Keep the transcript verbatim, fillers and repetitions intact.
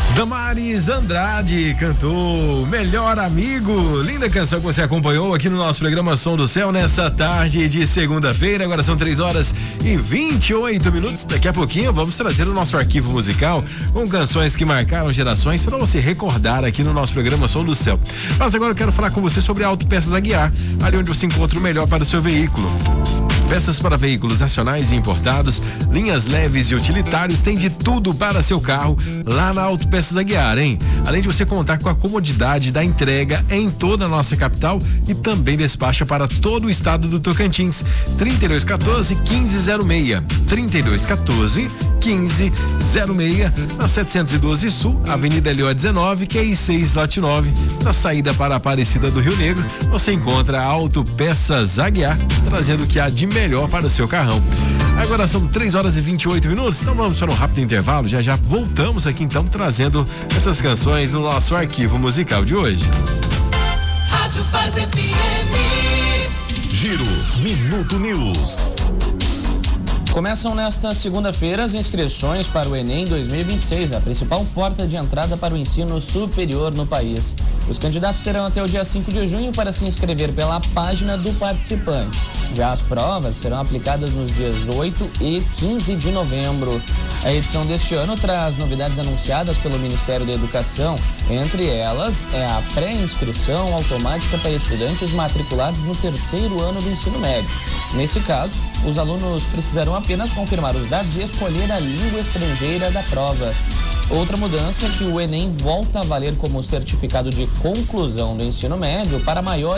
Damaris Andrade cantou Melhor Amigo. Linda canção que você acompanhou aqui no nosso programa Som do Céu nessa tarde de segunda-feira. Agora são três horas e vinte e oito minutos. Daqui a pouquinho vamos trazer o nosso arquivo musical com canções que marcaram gerações para você recordar aqui no nosso programa Som do Céu. Mas agora eu quero falar com você sobre a Autopeças Aguiar, ali onde você encontra o melhor para o seu veículo. Peças para veículos nacionais e importados, linhas leves e utilitários, tem de tudo para seu carro lá na Autopeças Aguiar, hein? Além de você contar com a comodidade da entrega em toda a nossa capital e também despacha para todo o estado do Tocantins. trinta e dois quatorze, quinze zero seis. trinta e dois quatorze, quinze zero seis, na setecentos e doze Sul, Avenida L O dezenove, Q I seis, lote nove, na saída para a Aparecida do Rio Negro. Você encontra a Autopeças Aguiar, trazendo o que há de melhor para o seu carrão. Agora são três horas e vinte e oito minutos, então vamos para um rápido intervalo. Já já voltamos aqui então trazendo essas canções no nosso arquivo musical de hoje. Rádio Paz F M. Giro Minuto News. Começam nesta segunda-feira as inscrições para o Enem dois mil e vinte e seis, a principal porta de entrada para o ensino superior no país. Os candidatos terão até o dia cinco de junho para se inscrever pela página do participante. Já as provas serão aplicadas nos dias oito e quinze de novembro. A edição deste ano traz novidades anunciadas pelo Ministério da Educação. Entre elas é a pré-inscrição automática para estudantes matriculados no terceiro ano do ensino médio. Nesse caso, os alunos precisarão apenas confirmar os dados e escolher a língua estrangeira da prova. Outra mudança é que o Enem volta a valer como certificado de conclusão do ensino médio para maiores